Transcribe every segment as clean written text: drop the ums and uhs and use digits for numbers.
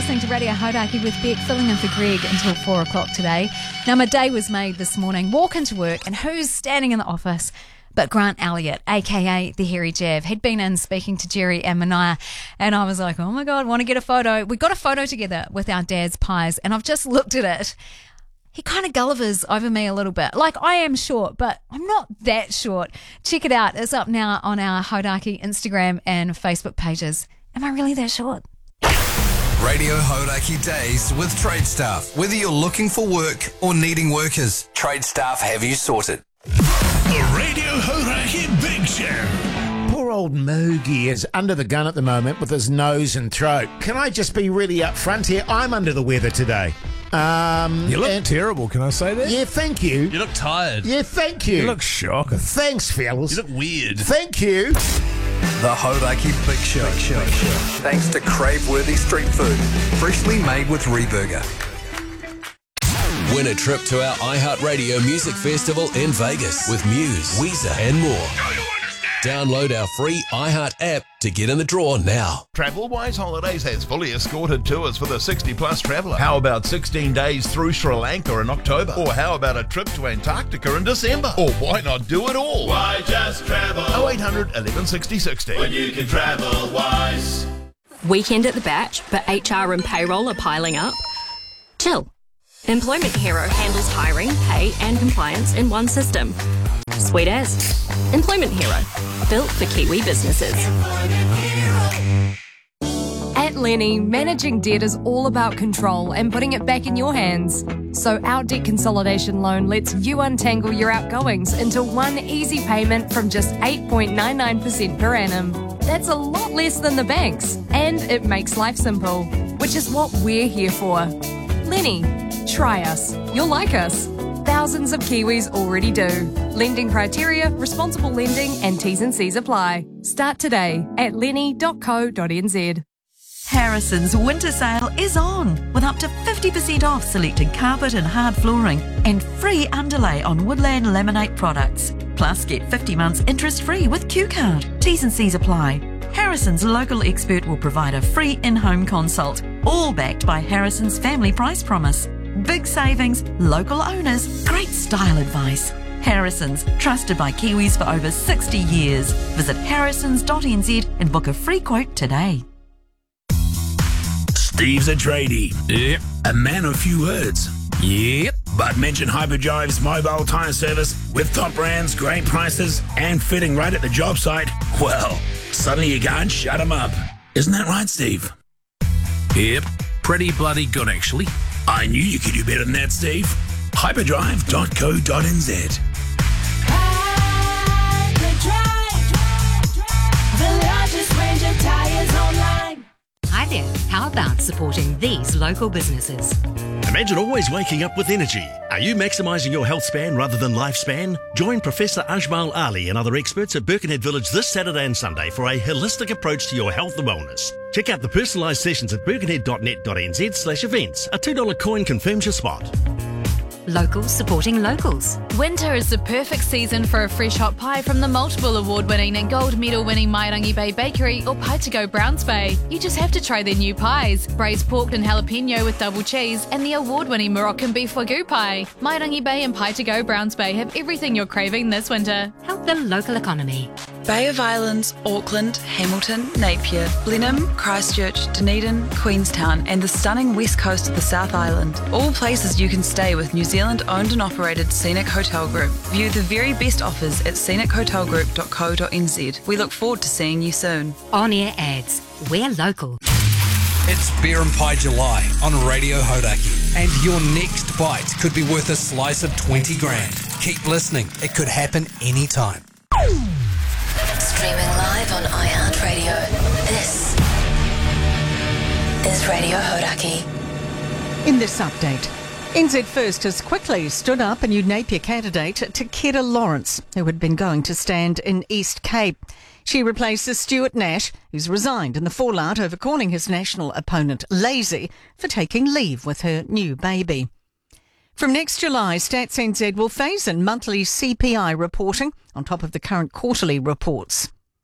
listening to Radio Hauraki with Beck, filling in for Greg until 4 o'clock today. Now, my day was made this morning. Walk into work, and who's standing in the office but Grant Elliott, a.k.a. the Hairy Jav. He'd been in speaking to Jerry and Mania, and I was like, oh my God, want to get a photo. We got a photo together with our dad's pies, and I've just looked at it. He kind of Gullivers over me a little bit. Like, I am short, but I'm not that short. Check it out. It's up now on our Hauraki Instagram and Facebook pages. Am I really that short? Radio Hauraki Days with Trade Staff. Whether you're looking for work or needing workers, Trade Staff have you sorted. The Radio Hauraki Big Show. Poor old Moogie is under the gun at the moment with his nose and throat. Can I just be really upfront here? I'm under the weather today. You look terrible, can I say that? Yeah, thank you. You look tired. Yeah, thank you. You look shocking. Thanks, fellas. You look weird. Thank you. The Hauraki Big Show. Thanks to crave-worthy street food, freshly made with Reburger. Win a trip to our iHeartRadio Music Festival in Vegas with Muse, Weezer and more. Download our free iHeart app to get in the draw now. TravelWise Holidays has fully escorted tours for the 60-plus traveller. How about 16 days through Sri Lanka in October? Or how about a trip to Antarctica in December? Or why not do it all? Why just travel? 0800 11 60 60. When you can travel wise. Weekend at the Batch, but HR and payroll are piling up? Chill. Employment Hero handles hiring, pay and compliance in one system. Sweet as. Employment Hero, built for Kiwi businesses. At Lenny, managing debt is all about control and putting it back in your hands. So our debt consolidation loan lets you untangle your outgoings into one easy payment from just 8.99% per annum. That's a lot less than the banks, and it makes life simple, which is what we're here for. Lenny, try us. You'll like us. Thousands of Kiwis already do. Lending criteria, responsible lending and T's and C's apply. Start today at lenny.co.nz. Harrison's winter sale is on with up to 50% off selected carpet and hard flooring and free underlay on Woodland Laminate products. Plus get 50 months interest free with Q-Card. T's and C's apply. Harrison's local expert will provide a free in-home consult, all backed by Harrison's family price promise. Big savings, local owners, great style advice. Harrison's, trusted by Kiwis for over 60 years. Visit harrisons.nz and book a free quote today. Steve's a tradie. Yep. A man of few words. Yep. But mention Hyperdrive's mobile tyre service with top brands, great prices, and fitting right at the job site. Well, suddenly you can't shut him up. Isn't that right, Steve? Yep. Pretty bloody good, actually. I knew you could do better than that, Steve. Hyperdrive.co.nz. Hyperdrive, the largest range of tires online. Hi there. How about supporting these local businesses? Imagine always waking up with energy. Are you maximising your health span rather than lifespan? Join Professor Ajmal Ali and other experts at Birkenhead Village this Saturday and Sunday for a holistic approach to your health and wellness. Check out the personalised sessions at birkenhead.net.nz/events. A $2 coin confirms your spot. Locals supporting locals. Winter is the perfect season for a fresh hot pie from the multiple award-winning and gold medal-winning Mairangi Bay Bakery or Pie to Go Browns Bay. You just have to try their new pies, braised pork and jalapeno with double cheese, and the award-winning Moroccan beef wagyu pie. Mairangi Bay and Pie to Go Browns Bay have everything you're craving this winter. Help the local economy. Bay of Islands, Auckland, Hamilton, Napier, Blenheim, Christchurch, Dunedin, Queenstown and the stunning west coast of the South Island. All places you can stay with New Zealand owned and operated Scenic Hotel Group. View the very best offers at scenichotelgroup.co.nz. We look forward to seeing you soon. On-air ads. We're local. It's Beer and Pie July on Radio Hauraki. And your next bite could be worth a slice of 20 grand. Keep listening. It could happen anytime. Streaming live on iHeartRadio. This is Radio Hauraki. In this update, NZ First has quickly stood up a new Napier candidate, Takeda Lawrence, who had been going to stand in East Cape. She replaces Stuart Nash, who's resigned in the fallout over calling his national opponent lazy for taking leave with her new baby. From next July, Stats NZ will phase in monthly CPI reporting on top of the current quarterly reports.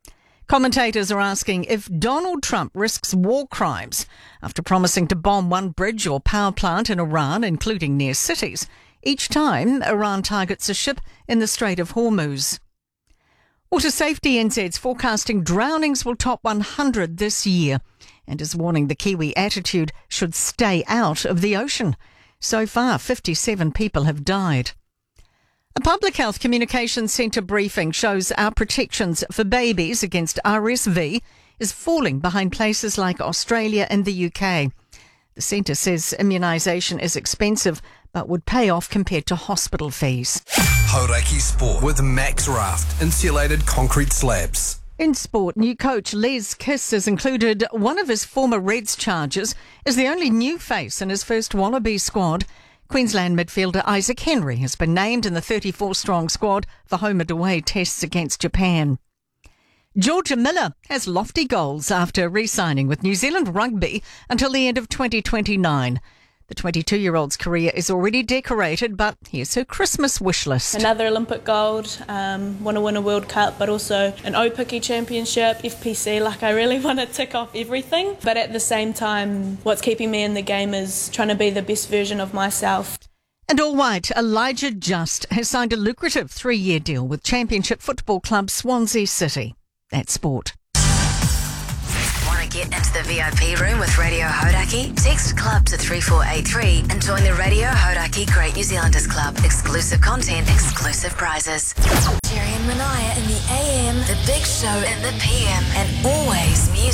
Commentators are asking if Donald Trump risks war crimes after promising to bomb one bridge or power plant in Iran, including near cities, each time Iran targets a ship in the Strait of Hormuz. Water Safety NZ's forecasting drownings will top 100 this year and is warning the Kiwi attitude should stay out of the ocean. So far, 57 people have died. A Public Health Communications Centre briefing shows our protections for babies against RSV is falling behind places like Australia and the UK. The centre says immunisation is expensive but would pay off compared to hospital fees. Hauraki Sport with Max Raft, insulated concrete slabs. In sport, new coach Les Kiss has included one of his former Reds charges as the only new face in his first Wallaby squad. Queensland midfielder Isaac Henry has been named in the 34-strong squad for home and away tests against Japan. Georgia Miller has lofty goals after re-signing with New Zealand Rugby until the end of 2029. The 22-year-old's career is already decorated, but here's her Christmas wish list. Another Olympic gold, want to win a World Cup, but also an Opiki Championship, FPC. I really want to tick off everything. But at the same time, what's keeping me in the game is trying to be the best version of myself. And all white, Elijah Just has signed a lucrative 3-year deal with Championship football club Swansea City. That's sport. Want to get into the VIP room with Radio Hauraki? Text club to 3483 and join the Radio Hauraki Great New Zealanders Club. Exclusive content, exclusive prizes. Jerry and Manaya in the AM, the big show in the PM, and always music.